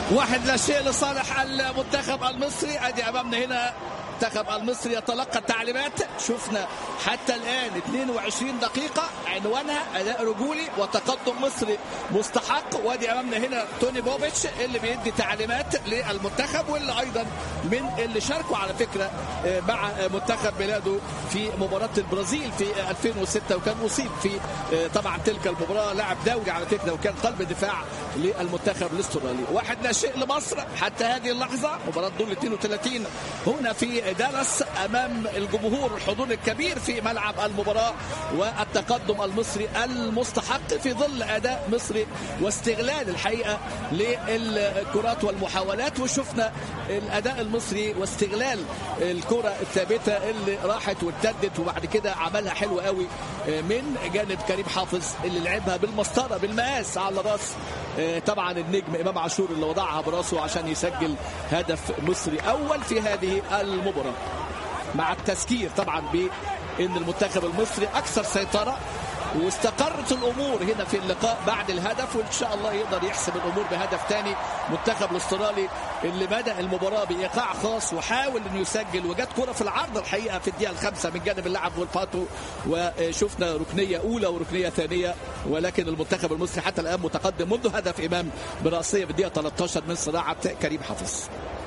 1-0 لصالح المنتخب المصري. ادي امامنا هنا المنتخب المصري يتلقى التعليمات. شفنا حتى الان 22 دقيقه عنوانها اداء رجولي وتقدم مصري مستحق. وادي امامنا هنا توني بوفيتش اللي بيدي تعليمات للمنتخب، واللي ايضا من اللي شاركوا على فكره مع منتخب بلاده في مباراه البرازيل في 2006 وكان مصيب في طبعا تلك المباراه، لاعب دولي على فكره وكان قلب دفاع للمنتخب الاسترالي. 1-0 لمصر حتى هذه اللحظه. مباراه دور 32 هنا في دالاس امام الجمهور، الحضور الكبير في ملعب المباراه، والتقدم المصري المستحق في ظل اداء مصري واستغلال الحقيقه للكرات والمحاولات. وشفنا الاداء المصري واستغلال الكره الثابته اللي راحت وارتدت وبعد كده عملها حلو قوي من جانب كريم حافظ اللي لعبها بالمسطره بالمقاس على راس طبعا النجم امام عاشور اللي وضعها براسه عشان يسجل هدف مصري اول في هذه المباراه، مع التذكير طبعا بان المنتخب المصري اكثر سيطره واستقرت الامور هنا في اللقاء بعد الهدف، وان شاء الله يقدر يحسم الامور بهدف ثاني. المنتخب الاسترالي اللي بدا المباراه بايقاع خاص وحاول انه يسجل، وجت كره في العرض الحقيقه في الدقيقه الخامسه من جانب اللاعب والفاتو، وشفنا ركنيه اولى وركنيه ثانيه، ولكن المنتخب المصري حتى الان متقدم منذ هدف امام براسيه في الدقيقه 13 من صراعه كريم حافظ.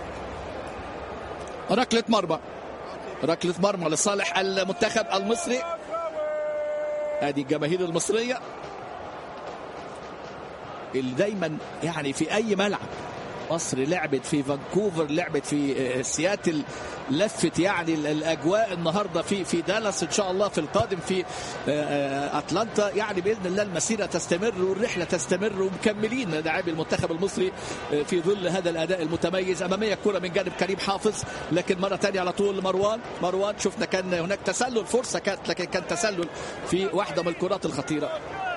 ركله مرمى لصالح المنتخب المصري. هذه الجماهير المصرية اللي دايما يعني في أي ملعب، مصر لعبت في فانكوفر، لعبت في سياتل، لفت يعني الأجواء النهاردة في دالاس، إن شاء الله في القادم في أتلانتا. يعني بإذن الله المسيرة تستمر والرحلة تستمر، ومكملين لاعبي المنتخب المصري في ظل هذا الأداء المتميز. أمامية الكرة من جانب كريم حافظ، لكن مرة تانية على طول مروان شفنا كان هناك تسلل، فرصة كانت لكن كان تسلل في واحدة من الكرات الخطيرة.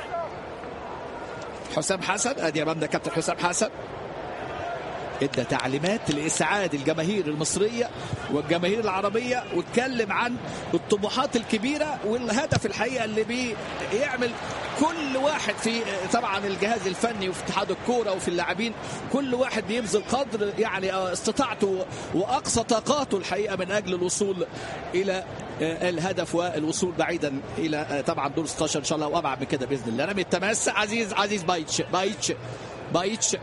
حسام حسن، أدي أمامنا كابتن حسام حسن ادى تعليمات لاسعاد الجماهير المصريه والجماهير العربيه، واتكلم عن الطموحات الكبيره والهدف الحقيقه اللي بيعمل كل واحد في طبعا الجهاز الفني وفي اتحاد الكوره وفي اللاعبين، كل واحد بيبذل قدر يعني استطاعته واقصى طاقاته الحقيقه من اجل الوصول الى الهدف والوصول بعيدا الى طبعا دور 16 ان شاء الله وابعد من كده باذن الله. رمي التماس عزيز بايتش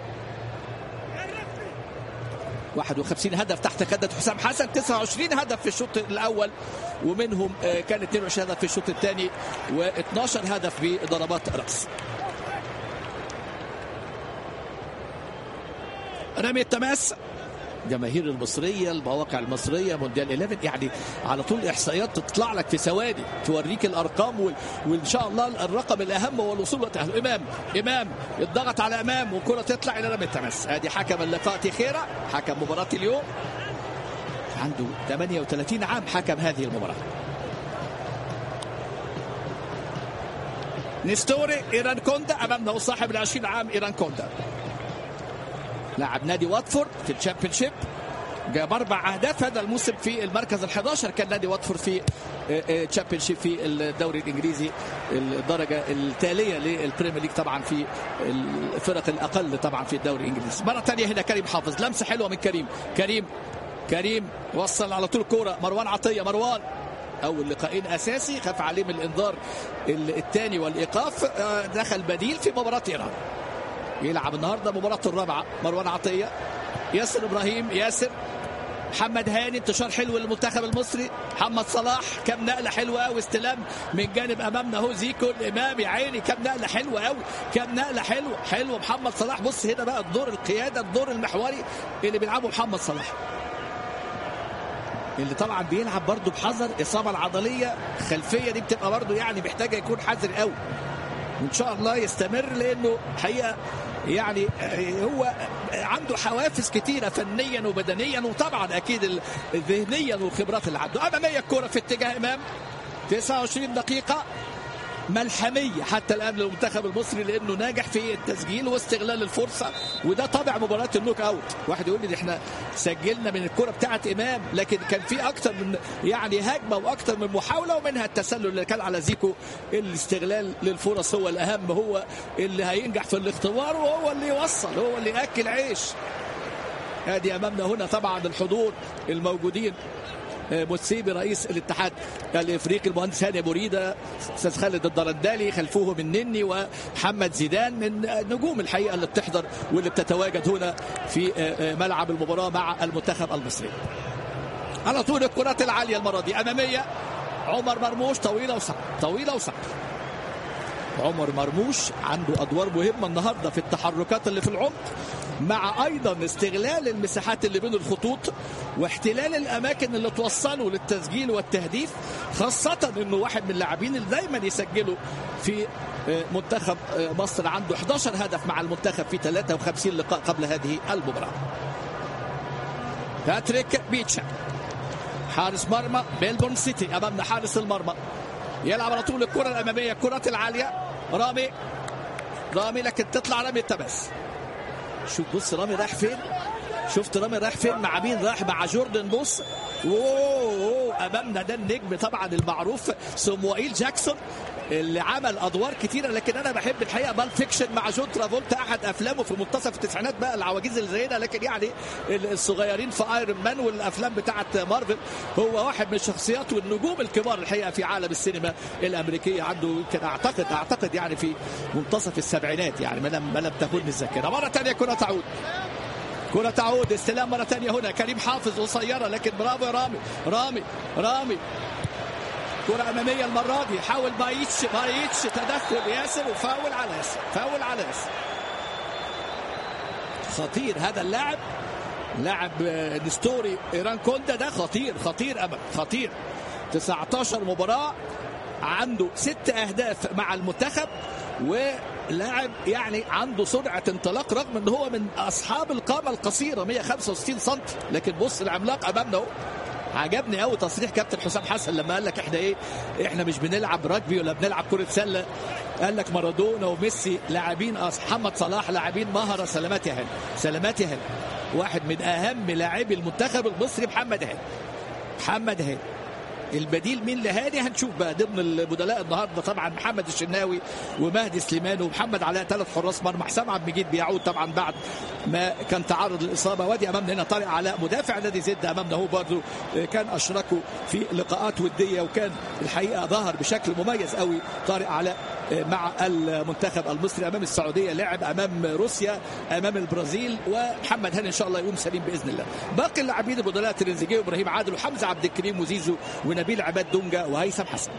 51 هدف تحت قيادة حسام حسن، 29 هدف في الشوط الأول، ومنهم كان 22 هدف في الشوط الثاني، و12 هدف بضربات رأس. رمي التماس، جماهير المصرية، المواقع المصرية، مونديال 11، يعني على طول إحصائيات تطلع لك في ثواني توريك الأرقام، وإن شاء الله الرقم الأهم هو الوصول وتأهل. إمام الضغط على إمام وكرة تطلع إلى رمي التماس. هذه حكم اللقاء تيخيرا، حكم مباراة اليوم، عنده 38 عام حكم هذه المباراة. نستوري إيران كوندا أمامنا، صاحب 20 عام إيران كوندا، لاعب نادي واتفورد في الشامبيونشيب، جاب 4 أهداف هذا الموسم في المركز ال11. كان نادي واتفورد في الشامبيونشيب في الدوري الإنجليزي الدرجة التالية للبريمير ليج، طبعا في الفرق الأقل طبعا في الدوري الإنجليزي. مرة ثانية هنا كريم حافظ، لمسة حلوة من كريم وصل على طول كورة. مروان عطية، مروان أول لقاءين أساسي، خاف عليه من الإنذار الثاني والإيقاف، دخل بديل في مباراة إيران، يلعب النهارده مباراته الرابعه. مروان عطيه، ياسر ابراهيم، محمد هاني، انتشار حلو للمنتخب المصري. محمد صلاح، كم نقله حلوه قوي، استلام من جانب امامنا اهو زيكو الامام، يا عيني كم نقله حلوه قوي، كم نقله حلوه محمد صلاح. بص هنا بقى الدور القياده، الدور المحوري اللي بيلعبه محمد صلاح، اللي طبعا بيلعب برضه بحذر. اصابه العضليه خلفيه دي بتبقى برضه يعني محتاجه يكون حذر قوي، وان شاء الله يستمر، لانه حقيقه يعني هو عنده حوافز كتيرة فنيا وبدنيا، وطبعا أكيد ذهنيا والخبرات اللي عنده. أمامية الكرة في اتجاه إمام، 29 دقيقة ملحمية حتى الآن للمنتخب المصري، لأنه ناجح في التسجيل واستغلال الفرصة، وده طبع مباراة النوك أوت. واحد يقول لي إحنا سجلنا من الكرة بتاعة إمام، لكن كان في أكتر من يعني هجمة وأكتر من محاولة، ومنها التسلل اللي كان على زيكو. الاستغلال للفرص هو الأهم، هو اللي هينجح في الاختبار، وهو اللي يوصل، هو اللي يأكل عيش ادي امامنا هنا طبعا الحضور الموجودين، موتسيبي رئيس الاتحاد الافريقي، المهندس هاني بوريده، استاذ خالد الدرندالي، خلفهم النني ومحمد زيدان، من نجوم الحقيقه اللي بتحضر واللي بتتواجد هنا في ملعب المباراه مع المنتخب المصري. على طول الكرات العاليه المره دي اماميه، عمر مرموش، طويله وصعب، طويله وصعب. عمر مرموش عنده ادوار مهمه النهارده في التحركات اللي في العمق، مع ايضا استغلال المساحات اللي بين الخطوط واحتلال الاماكن اللي توصله للتسجيل والتهديف، خاصه انه واحد من اللاعبين اللي دايما يسجلوا في منتخب مصر، عنده 11 هدف مع المنتخب في 53 لقاء قبل هذه المباراه. باتريك بيتشا حارس مرمى ميلبورن سيتي، امامنا حارس المرمى يلعب على طول الكره الاماميه، الكرات العاليه، رامي لكن تطلع رامي التماس. شوف بص رامي رايح فين، شفت رامي رايح فين مع مين؟ رايح مع جوردن. بص امامنا ده النجم طبعا المعروف سموئيل جاكسون اللي عمل ادوار كتيره، لكن انا بحب الحقيقه بال فيكشن مع جون ترافولتا، احد افلامه في منتصف التسعينات بقى، العواجيز اللي زينا لكن يعني الصغيرين في ايرون مان والافلام بتاعه مارفل. هو واحد من الشخصيات والنجوم الكبار الحقيقه في عالم السينما الامريكيه، عنده يمكن اعتقد يعني في منتصف السبعينات، يعني ما لم تخن الذاكره. مره ثانيه كرة تعود، استلام مرة ثانية هنا، كريم حافظ قصيرة لكن برافو يا رامي. كرة أمامية المرة دي، حاول بايتش تدخل ياسر وفاول على ياسر. خطير هذا اللاعب، لاعب نستوري إيران كوندا ده خطير أمام، خطير. 19 مباراة، عنده 6 أهداف مع المنتخب، ولاعب يعني عنده سرعة انطلاق رغم ان هو من اصحاب القامة القصيرة 165 سم، لكن بص العملاق امامنا اهو. عجبني قوي تصريح كابتن حسام حسن لما قال لك احنا مش بنلعب راجبي ولا بنلعب كرة سلة، قال لك مارادونا وميسي لاعبين، محمد صلاح لاعبين مهرة. سلامات يا هاني، واحد من اهم لاعبي المنتخب المصري محمد هاني. البديل مين لهاني هنشوف بقى ضمن البدلاء النهارده، طبعا محمد الشناوي ومهدي سليمان ومحمد علاء، 3 حراس مرمى. حسام عبد المجيد بيعود طبعا بعد ما كان تعرض للاصابه. وادي امامنا هنا طارق علاء مدافع نادي زد، امامنا هو برضه كان اشركه في لقاءات وديه، وكان الحقيقه ظهر بشكل مميز قوي طارق علاء مع المنتخب المصري، امام السعوديه لعب، امام روسيا، امام البرازيل، ومحمد هاني ان شاء الله يقوم سليم باذن الله. باقي اللاعبين البدلاء تريزيجيه وابراهيم عادل وحمزه عبد الكريم وزيزو ونبيل عماد دونجا وهيثم حسن.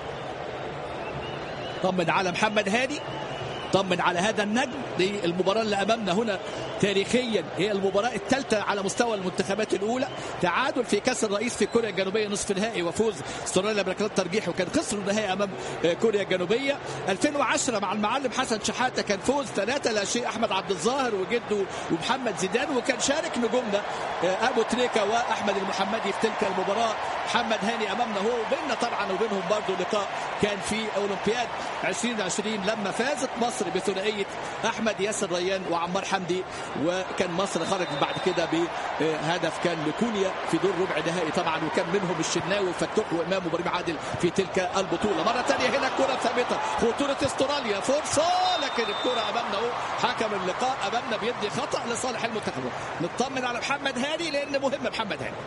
طمن على محمد هاني، طمن على هذا النجم. للمباراة اللي أمامنا هنا تاريخيا هي المباراة الثالثة على مستوى المنتخبات الأولى، تعادل في كأس الرئيس في كوريا الجنوبية نصف نهائي، وفوز استراليا بركلات ترجيح، وكان خسر النهائي أمام كوريا الجنوبية. 2010 مع المعلم حسن شحاتة كان فوز 3-0، أحمد عبد الظاهر وجده ومحمد زيدان، وكان شارك نجومنا أبو تريكة وأحمد المحمدي في تلك المباراة. محمد هاني أمامنا هو، وبيننا طبعا وبينهم برضه لقاء كان في أولمبياد 2020 لما فازت مصر بثنائية أحمد ياسر ريان وعمار حمدي، وكان مصر خرجت بعد كده بهدف كان لكونيا في دور ربع نهائي طبعا، وكان منهم الشناوي وفتوح وإمام وابراهيم عادل في تلك البطولة. مرة ثانية هنا كرة ثابتة، خطورة استراليا، فرصة، لكن الكرة أمامنا اهو، حكم اللقاء أمامنا بيدي خطأ لصالح المنتخب. نطمن على محمد هاني لأن مهم محمد هاني.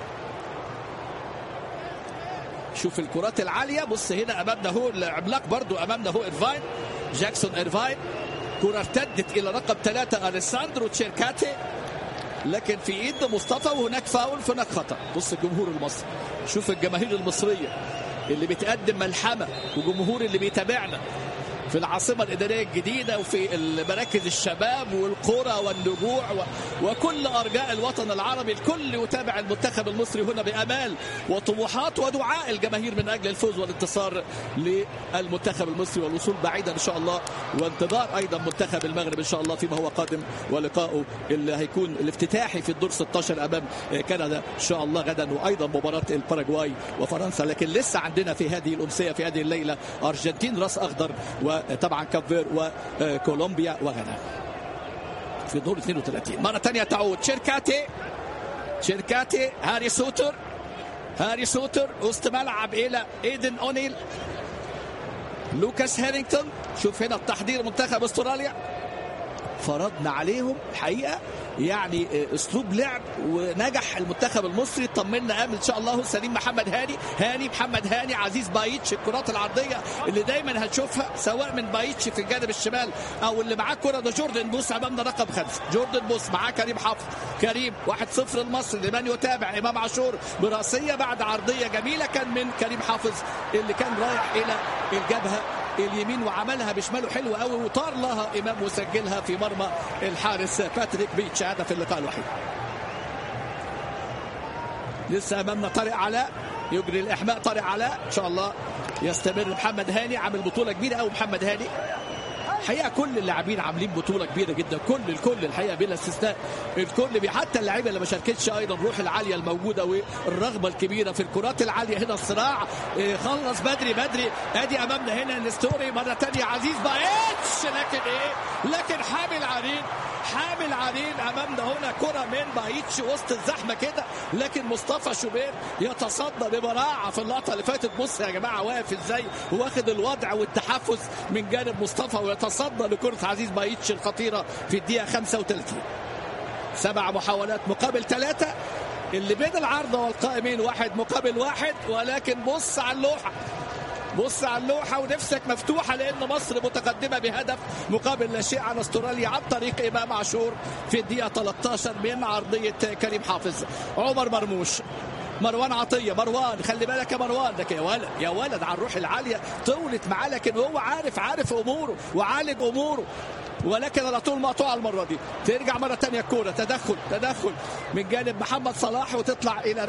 شوف الكرات العالية، بص هنا أمامنا هو العملاق برضو، أمامنا هو إيرفاين جاكسون إيرفاين، كرة ارتدت إلى رقم 3 أليساندرو تشيركاتي، لكن في إيد مصطفى، وهناك فاول فهناك خطأ. بص الجمهور المصري، شوف الجماهير المصرية اللي بتقدم ملحمة، وجمهور اللي بيتابعنا في العاصمة الإدارية الجديدة وفي مراكز الشباب والقرى والنجوع وكل أرجاء الوطن العربي. الكل يتابع المنتخب المصري هنا بأمال وطموحات ودعاء الجماهير من أجل الفوز والانتصار للمنتخب المصري والوصول بعيدا إن شاء الله، وانتظار أيضا منتخب المغرب إن شاء الله فيما هو قادم، ولقائه اللي هيكون الافتتاحي في الدور 16 أمام كندا إن شاء الله غدا، وأيضا مباراة الباراغواي وفرنسا. لكن لسه عندنا في هذه الأمسية في هذه الليلة أرجنتين راس أخضر، وطبعا كافير وكولومبيا وغانا في دور 32. مرة ثانية تعود شيركاتي هاري سوتر وسط ملعب إلى إيدن أونيل، لوكاس هيرينغتون. شوف هنا التحضير منتخب استراليا فرضنا عليهم الحقيقه يعني اسلوب لعب، ونجح المنتخب المصري. طمنا امل ان شاء الله سليم محمد هاني محمد هاني، عزيز بايتش، الكرات العرضيه اللي دايما هتشوفها سواء من بايتش في الجانب الشمال او اللي معاه كره ده جوردن بوس امامنا رقم 5. جوردن بوس معاه كريم حافظ. كريم 1-0 المصري لمن يتابع. امام عاشور براسيه بعد عرضيه جميله كان من كريم حافظ اللي كان رايح الى الجبهه اليمين وعملها بشماله حلو قوي وطار لها امام وسجلها في مرمى الحارس باتريك بيتش، هدف اللقاء الوحيد. لسه امامنا طارق علاء يجري الاحماء. طارق علاء ان شاء الله يستمر. محمد هاني عامل بطوله كبيره قوي. محمد هاني الحقيقه كل اللاعبين عاملين بطوله كبيره جدا، الكل الحقيقه بلا استثناء، الكل حتى اللاعيبه اللي ما شاركتش ايضا الروح العاليه الموجوده والرغبه الكبيره في الكرات العاليه. هنا الصراع خلص بدري ادي امامنا هنا نستوري مره ثانيه عزيز بايتش، لكن حامل عرين امامنا هنا كره من بايتش وسط الزحمه كده، لكن مصطفى شوبير يتصدى ببراعه في اللقطه اللي فاتت. بص يا جماعه واقف ازاي واخد الوضع والتحفز من جانب مصطفى ويتصدى لكره عزيز بايتش الخطيره في الدقيقه 35. 7 محاولات مقابل 3 اللي بين العارضه والقائمين 1 مقابل 1، ولكن بص على اللوحة ونفسك مفتوحة لأن مصر متقدمة بهدف مقابل لا شيء عن استراليا عن طريق إمام عاشور في الدقيقة 13 من عرضية كريم حافظ. عمر مرموش، مروان عطية. مروان خلي بالك يا مروان، ده يا ولد على الروح العالية طولت معاه، لكن هو عارف أموره وعالج أموره، ولكن على طول مقطوعة المرة دي. ترجع مرة تانية الكورة، تدخل من جانب محمد صلاح وتطلع إلى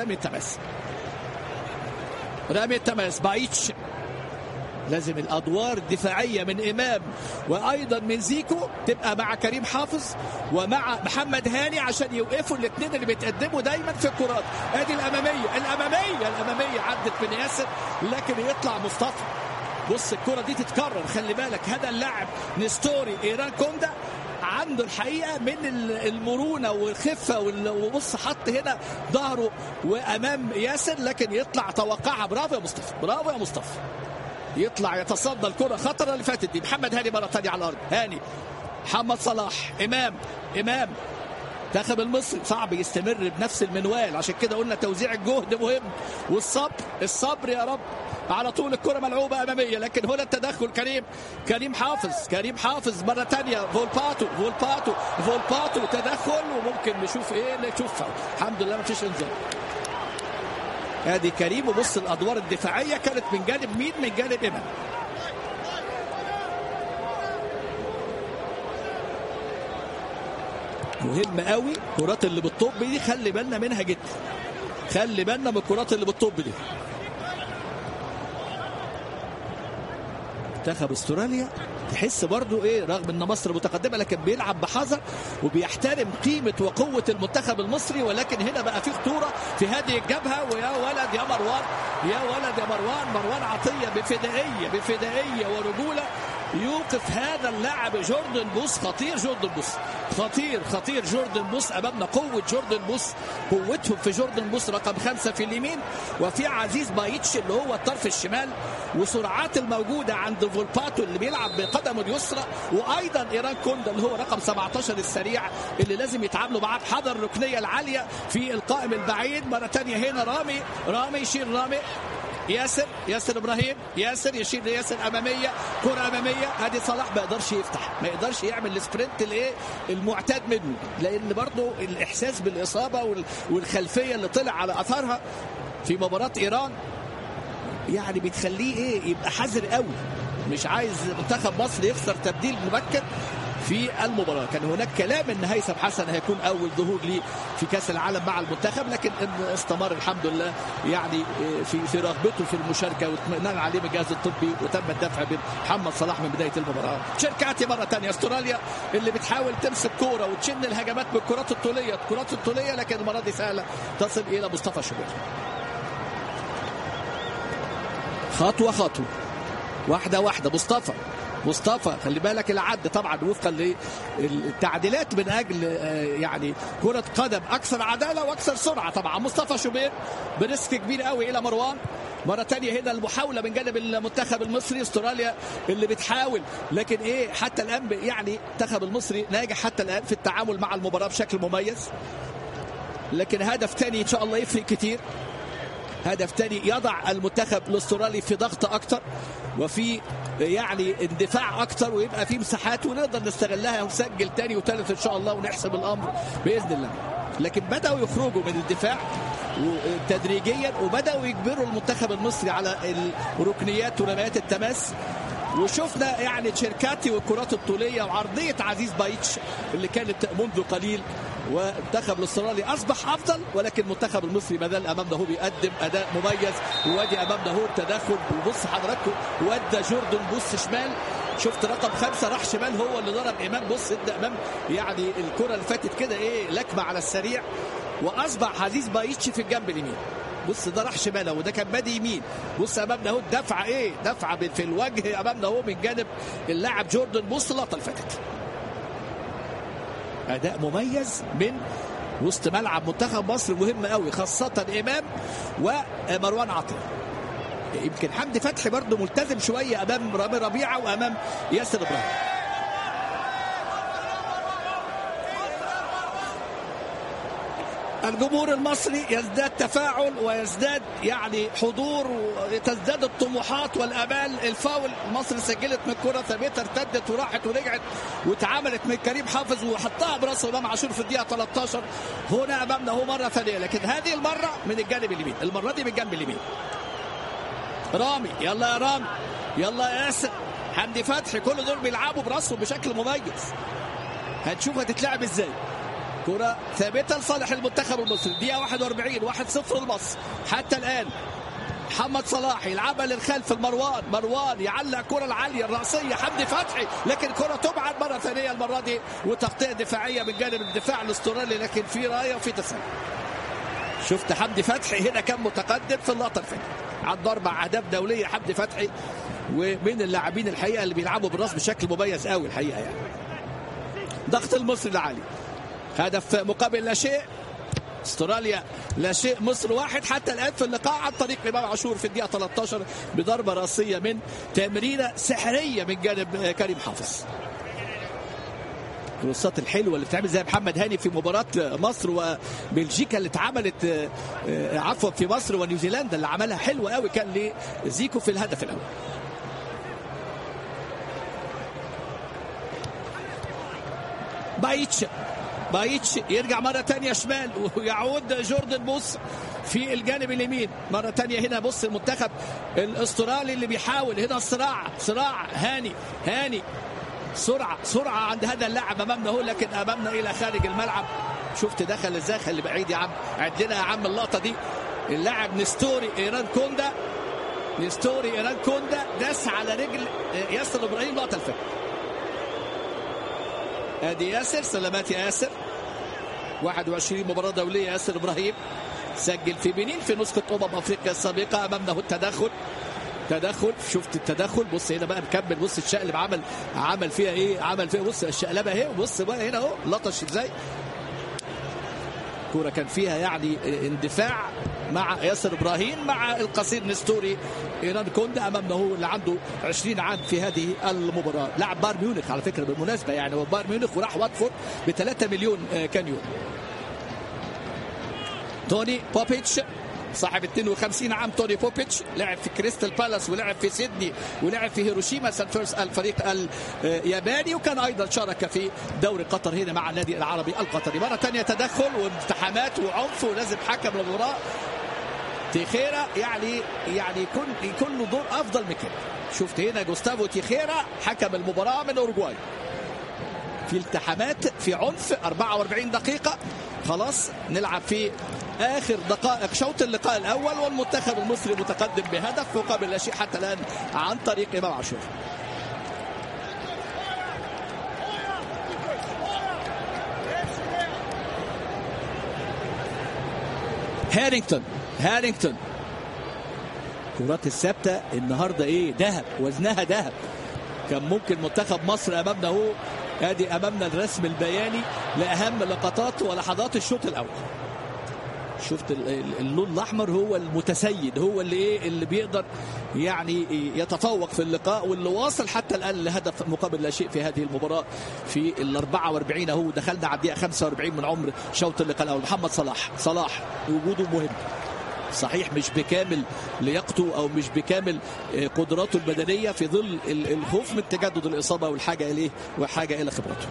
رامي التماس. بايتش لازم الادوار الدفاعيه من امام وايضا من زيكو تبقى مع كريم حافظ ومع محمد هاني عشان يوقفوا الاثنين اللي بيتقدموا دايما في الكرات. ادي الاماميه عدت من ياسر لكن يطلع مصطفى. بص الكره دي تتكرر، خلي بالك هذا اللاعب نستوري ايران كوندا عنده الحقيقه من المرونه والخفه وبص حط هنا ظهره وامام ياسر لكن يطلع توقعها. برافو يا مصطفى يطلع يتصدى الكره خطره اللي فاتت دي. محمد هاني مره ثانيه على الارض. هاني، محمد صلاح، امام منتخب المصري صعب يستمر بنفس المنوال، عشان كده قلنا توزيع الجهد مهم والصبر يا رب. على طول الكره ملعوبه اماميه لكن هنا التدخل كريم حافظ مره ثانيه. فولباتو تدخل وممكن نشوف الحمد لله ما فيش انذار. ادي كريم وبص الادوار الدفاعيه كانت من جانب مين؟ من جانب امام. مهم قوي الكرات اللي بالطب دي، خلي بالنا منها جدا، خلي بالنا من الكرات اللي بالطب دي. منتخب استراليا تحس برضو رغم ان مصر متقدمه لكن بيلعب بحذر وبيحترم قيمه وقوه المنتخب المصري، ولكن هنا بقى في خطوره في هذه الجبهه. ويا ولد يا مروان عطيه بفدائيه ورجوله يوقف هذا اللاعب جوردن بوس. خطير جوردن بوس امامنا. قوه جوردن بوس، قوتهم في جوردن بوس رقم 5 في اليمين، وفي عزيز بايتش اللي هو الطرف الشمال، وسرعات الموجوده عند فولباتو اللي بيلعب بقدمه اليسرى، وايضا ايران كوندا اللي هو رقم 17 السريع اللي لازم يتعاملوا معاه بحذر. الركنيه العاليه في القائم البعيد مره ثانيه. هنا رامي يشير ياسر ابراهيم يشير لياسر كره اماميه. ادي صلاح ما يقدرش يعمل السبرنت المعتاد منه، لان برضه الاحساس بالاصابه والخلفيه اللي طلع على اثرها في مباراه ايران يعني بتخليه يبقى حذر قوي، مش عايز منتخب مصر يخسر تبديل مبكر في المباراة. كان هناك كلام ان هيثم حسن هيكون اول ظهور ليه في كاس العالم مع المنتخب، لكن استمر الحمد لله يعني في رغبته في المشاركه واطمئنان عليه من الجهاز الطبي، وتم الدفع بمحمد صلاح من بدايه المباراه. شركاتي مره ثانيه استراليا اللي بتحاول تمسك كوره وتشن الهجمات بالكرات الطوليه لكن المره دي سهله تصل الى مصطفى شوبير. خطوه واحده مصطفى مصطفى خلي بالك العد طبعا وفقا للتعديلات من اجل يعني كرة قدم اكثر عدالة واكثر سرعة. طبعا مصطفى شوبير بريسك كبير قوي الى مروان. مرة تانية هنا المحاولة من جانب المنتخب المصري. استراليا اللي بتحاول لكن ايه حتى الان يعني المنتخب المصري ناجح حتى الان في التعامل مع المباراة بشكل مميز. لكن هدف تاني ان شاء الله يفرق كتير. هدف تاني يضع المنتخب الاسترالي في ضغط اكتر وفي يعني اندفاع اكتر ويبقى في مساحات ونقدر نستغلها ونسجل تاني وثالث ان شاء الله ونحسب الامر باذن الله. لكن بداوا يخرجوا من الدفاع تدريجيا وبداوا يجبروا المنتخب المصري على الركنيات ورميات التماس. وشفنا يعني تشيركاتي والكرات الطوليه وعرضيه عزيز بايتش اللي كانت منذ قليل. والمنتخب الاسترالي اصبح افضل ولكن المنتخب المصري ما زال امامنا هو بيقدم اداء مميز. وادي امامنا هو التدخل. وبص حضراتكم ودى جوردن بص شمال. شفت رقم 5 راح شمال هو اللي ضرب امام. بص ادى امام يعني الكره اللي فاتت كده ايه لكمه على السريع. واصبح عزيز بايتش في الجنب اليمين. بص ده راح شمال وده كان بادي يمين. بص امامنا اهو الدفعه ايه دفعه في الوجه امامنا اهو من جانب اللاعب جوردن. بص اللقطه اللي فاتت اداء مميز من وسط ملعب منتخب مصر مهم قوي خاصه امام ومروان عطيه. يمكن حمدي فتحي برضه ملتزم شويه امام رامي ربيعه وامام ياسر ابراهيم. الجمهور المصري يزداد تفاعل ويزداد يعني حضور وتزداد الطموحات والامال. الفاول مصر سجلت من كره ثابته ارتدت وراحت ورجعت واتعملت من كريم حافظ وحطها براسه امام عاشور في الدقيقه 13. هنا امامنا هو مره ثانيه لكن هذه المره من الجانب اليمين. المره دي من الجنب اليمين. رامي يلا يا رامي يلا يا ياسر حمدي فتحي كل دول بيلعبوا براسهم بشكل مميز. هنشوف هتتلعب ازاي. كرة ثابتة لصالح المنتخب المصري. دقيقة 41 1-0 لمصر حتى الآن. محمد صلاح يلعبها للخلف مروان يعلق كرة العالية الرأسية حمدي فتحي لكن كرة تبعد مرة ثانية المرة دي وتغطية دفاعية من جانب الدفاع الاسترالي لكن في راية وفي تسلل. شفت حمدي فتحي هنا كان متقدم في اللقطة اللي فاتت. عنده 4 أهداف دولية حمدي فتحي ومن اللاعبين الحقيقة اللي بيلعبوا بالراس بشكل مميز قوي الحقيقة يعني. ضغط المصري العالي. هدف مقابل لا شيء. استراليا لا شيء مصر 1 حتى الآن في اللقاء عن طريق امام عاشور في الدقيقة 13 بضربة رأسية من تمريرة سحرية من جانب كريم حافظ. الكروسات الحلوة اللي بتعمل زي محمد هاني في مباراة مصر وبلجيكا اللي اتعملت عفوا في مصر ونيوزيلندا اللي عملها حلوة قوي كان لزيكو في الهدف الأول. بايتش يرجع مرة تانية شمال ويعود جوردن بوس في الجانب اليمين مرة تانية. هنا بص المنتخب الاسترالي اللي بيحاول هنا صراع هاني سرعة عند هذا اللاعب امامنا هو لكن امامنا الى خارج الملعب. شفت دخل ازاي خلي بعيد يا عم. عد لنا يا عم اللقطة دي. اللاعب نستوري ايران كوندا داس على رجل ياسر ابراهيم لقطة الفرق. ادي ياسر سلامات يا ياسر 21 مباراة دولية. ياسر ابراهيم سجل في بنين في نسخة افريقيا السابقة. امامنا هو التدخل شفت التدخل. بص هنا بقى مكمل. بص الشقلب عمل فيها ايه عمل فيها. بص الشقلبة اهي. بص بقى هنا اهو لطش ازاي. كورة كان فيها يعني اندفاع مع ياسر ابراهيم مع القصير نستوري ايران كوندا. امامنا هو اللي عنده 20 عام في هذه المباراة. لاعب بايرن ميونخ على فكرة بالمناسبة يعني. بايرن ميونخ وراح واتفورد ب3 مليون كان يورو. توني بوبيتش صاحب 52 عام. توني بوبيتش لعب في كريستال بالاس ولعب في سيدني ولعب في هيروشيما سانفيرس الفريق الياباني وكان ايضا شارك في دوري قطر هنا مع النادي العربي القطري. مرة ثانية تدخل والتحامات وعنف ولازم حكم المباراة تيخيرا يعني يكون له دور افضل من كده. شفت هنا جوستافو تيخيرا حكم المباراة من اوروغواي في التحامات في عنف. 44 دقيقة خلاص نلعب في آخر دقائق شوط اللقاء الأول والمنتخب المصري متقدم بهدف مقابل لا شيء حتى الآن عن طريق امام عاشور. هارينغتون كرات الثابتة النهاردة ايه ذهب وزنها ذهب. كان ممكن منتخب مصر امامنا اهو. ادي امامنا الرسم البياني لاهم لقطات ولحظات الشوط الاول. شفت اللون الاحمر هو المتسيد، هو اللي بيقدر يعني يتفوق في اللقاء، واللي واصل حتى الان لهدف مقابل لا شيء في هذه المباراه في ال 44 اهو. دخلنا على الدقيقه 45 من عمر شوط اللقاء الاول. محمد صلاح وجوده مهم، صحيح مش بكامل لياقته او مش بكامل قدراته البدنيه في ظل الخوف من تجدد الاصابه والحاجه اليه وحاجه الى خبرته.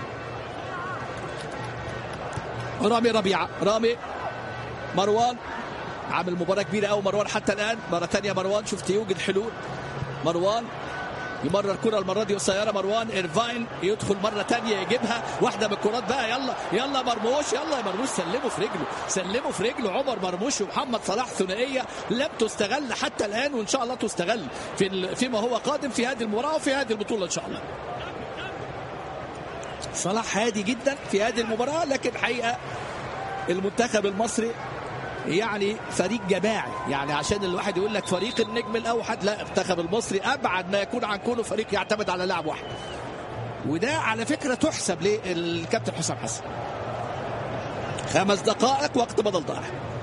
رامي ربيعه، رامي مروان عامل مباراة كبيرة أو مروان حتى الآن. مرة ثانية مروان، شفت يوجد حلول. مروان يمرر كرة المرة دي قصيرة. مروان إيرفاين يدخل مرة ثانية يجيبها واحدة من الكرات بقى. يلا مرموش، يلا يا مرموش، سلموا في رجله عمر مرموش ومحمد صلاح. ثنائية لم تستغل حتى الآن، وإن شاء الله تستغل فيما هو قادم في هذه المباراة وفي هذه البطولة إن شاء الله. صلاح هادي جدا في هذه المباراة، لكن حقيقة المنتخب المصري يعني فريق جماعي. يعني عشان الواحد يقول لك فريق النجم الاوحد، لا، المنتخب المصري ابعد ما يكون عن كونه فريق يعتمد على لاعب واحد، وده على فكره تحسب للكابتن حسام حسن. 5 دقائق وقت بدل ضائع.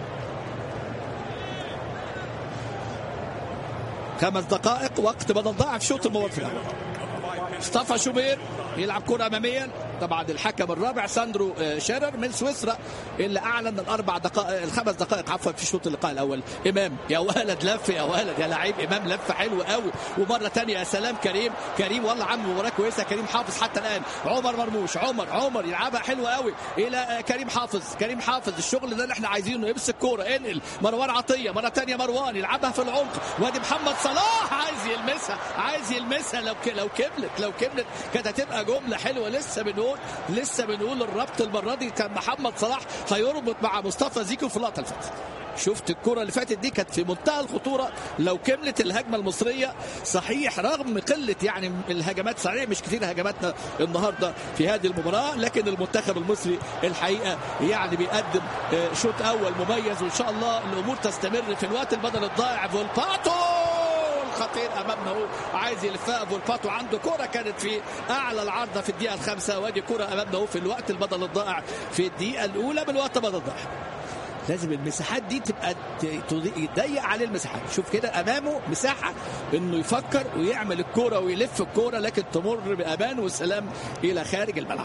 5 دقائق وقت بدل ضائع في شوط المباراه الاول. مصطفى شوبير يلعب كرة أماميا. طبعا الحكم الرابع ساندرو شيرر من سويسرا اللي أعلن ال5 دقائق عفوا في شوط اللقاء الأول. إمام يا ولد لف، يا ولد يا لعيب، إمام لف حلو قوي. ومرة تانية يا سلام كريم والله عامل مباراة كويسة. كريم حافظ حتى الآن. عمر مرموش، عمر يلعبها حلوة قوي إلى كريم حافظ. الشغل ده اللي احنا عايزينه، يمسك كورة، انقل. مروان عطية مرة تانية، مروان يلعبها في العمق. وادي محمد صلاح عايز يلمسها. لو كملت كانت هتبقى جملة حلوة. لسه بنقول الربط المرة دي كان محمد صلاح هيربط مع مصطفى زيكو في اللقطة اللي فاتت. شفت الكرة اللي فاتت دي كانت في منتهى الخطورة لو كملت الهجمة المصرية. صحيح رغم قلة يعني الهجمات، صحيح مش كتير هجماتنا النهاردة في هذه المباراة، لكن المنتخب المصري الحقيقة يعني بيقدم شوط أول مميز، وإن شاء الله الأمور تستمر في الوقت البدل الضائع. فولباتو خطير امامنا هو، عايز يلفها. فولباتو عنده كرة كانت في اعلى العارضه في الدقيقه 5، وادي كرة امامنا هو في الوقت البدل الضائع في الدقيقه الاولى من الوقت البدل الضائع. لازم المساحات دي تبقى يضيق عليه المساحات. شوف كده امامه مساحه انه يفكر ويعمل الكرة ويلف الكرة، لكن تمر بامان وسلام الى خارج الملعب.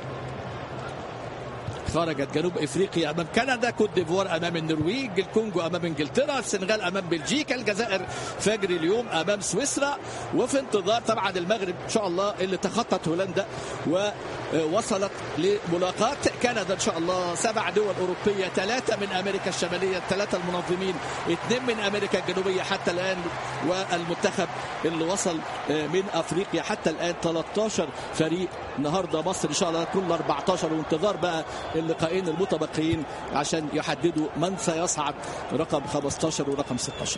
خرجت جنوب افريقيا امام كندا، كوت ديفوار امام النرويج، الكونغو امام انجلترا، السنغال امام بلجيكا، الجزائر فجر اليوم امام سويسرا، وفي انتظار طبعا المغرب ان شاء الله اللي تخطت هولندا ووصلت لملاقاة كندا ان شاء الله. 7 دول اوروبيه، 3 من امريكا الشماليه، 3 المنظمين، 2 من امريكا الجنوبيه حتى الان، والمنتخب اللي وصل من افريقيا حتى الان 13 فريق. النهارده مصر ان شاء الله كل 14، وانتظار بقى اللقاءين المتبقيين عشان يحددوا من سيصعد رقم 15 ورقم 16.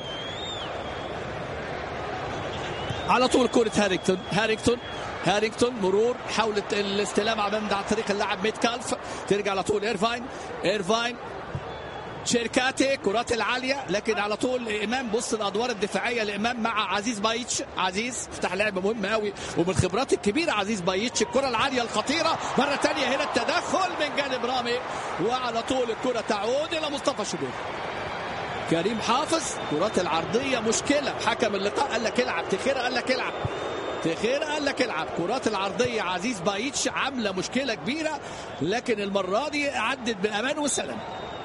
على طول كرة هارينغتون مرور، حاولت الاستلام عن طريق اللاعب ميتكالف، ترجع على طول إيرفاين شيركاتي، كرات العالية، لكن على طول إمام. بص الأدوار الدفاعية لإمام مع عزيز بايتش. عزيز فتح لعبة مهمة قوي ومن خبرات الكبيرة عزيز بايتش. الكرة العالية الخطيرة مرة تانية، هنا التدخل من جانب رامي، وعلى طول الكرة تعود إلى مصطفى شوبير. كريم حافظ، كرات العرضية مشكلة. حكم اللقاء قال لك العب، تخير قال لك العب. كرات العرضية عزيز بايتش عاملة مشكلة كبيرة، لكن المرة دي عدت بأمان وسلام.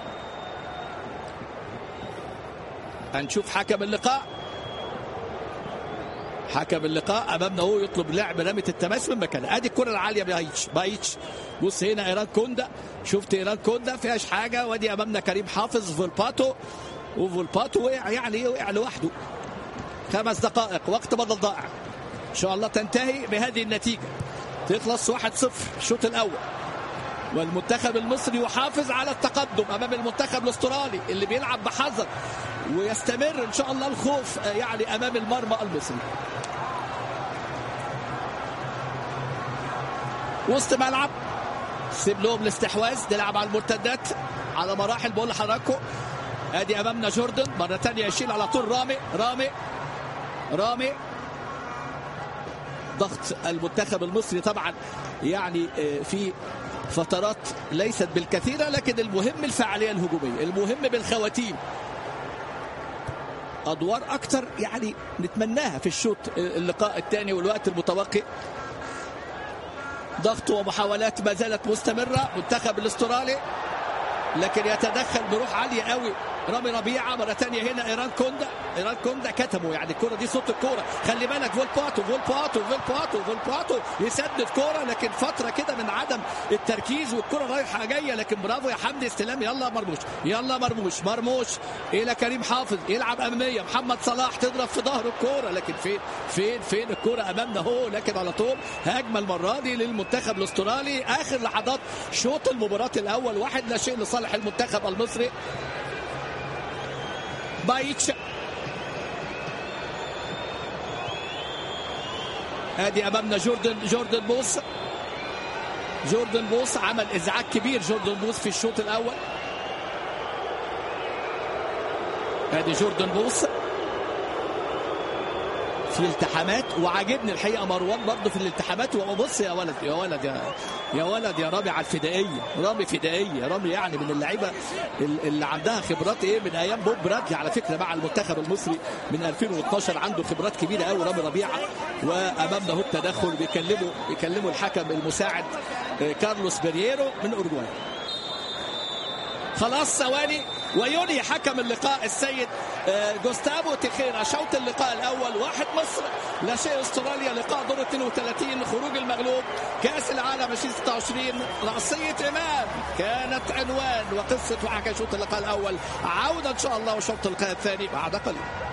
هنشوف حكم اللقاء امامنا هو يطلب لعب رمية التماس من مكانه. ادي الكرة العالية بايتش. بص هنا ايران كوندا، شفت ايران كوندا فيهاش حاجة. وادي امامنا كريم حافظ. فولباتو وقع لوحده. 5 دقائق وقت بدل ضائع، ان شاء الله تنتهي بهذه النتيجة، تخلص 1-0 الشوط الاول، والمنتخب المصري يحافظ على التقدم امام المنتخب الاسترالي اللي بيلعب بحذر، ويستمر ان شاء الله الخوف يعني امام المرمى المصري. وسط ملعب، سيب لهم الاستحواذ، نلعب على المرتدات على مراحل. بقول لحضراتكم ادي امامنا جوردن مره ثانيه، يشيل على طول رامي ضغط المنتخب المصري طبعا يعني في فترات ليست بالكثيرة، لكن المهم الفعالية الهجومية، المهم بالخواتيم، أدوار أكتر يعني نتمناها في الشوط اللقاء الثاني والوقت المتبقي. ضغط ومحاولات ما زالت مستمرة منتخب الاسترالي، لكن يتدخل بروح عالية قوي رامي ربيعة مرة ثانية. هنا إيران كوندا كتموا يعني الكرة دي صوت الكرة، خلي بالك فولبواتو يسدد كرة، لكن فترة كده من عدم التركيز والكرة رايحة جاية، لكن برافو يا حمدي استلام. يلا مرموش إلى كريم حافظ، يلعب أمامية محمد صلاح، تضرب في ظهر الكرة، لكن فين الكرة أمامنا هو، لكن على طول هجمة المرة دي للمنتخب الاسترالي. آخر لحظات شوط المباراة الأول 1-0 لصالح المنتخب المصري. بايتش ادي امامنا جوردن بوس عمل ازعاج كبير جوردن بوس في الشوط الاول. ادي جوردن بوس في الالتحامات، وعاجبني الحقيقه مروان برضه في الالتحامات. وبص يا ولد يا رامي على الفدائيه، رامي يعني من اللعيبه اللي عندها خبرات من ايام بوب برادلي على فكره مع المنتخب المصري من 2012، عنده خبرات كبيره قوي رامي ربيعه. وامامنا هو التدخل، بيكلموا الحكم المساعد كارلوس بيرييرو من اوروغواي. خلاص ثواني وينهي حكم اللقاء السيد جوستافو تيخيرا شوط اللقاء الاول. 1 مصر لا شيء استراليا. لقاء دور 32 خروج المغلوب كاس العالم 2026. رأسية إمام كانت عنوان وقصة وحكى شوط اللقاء الاول. عودة ان شاء الله وشوط اللقاء الثاني بعد قليل.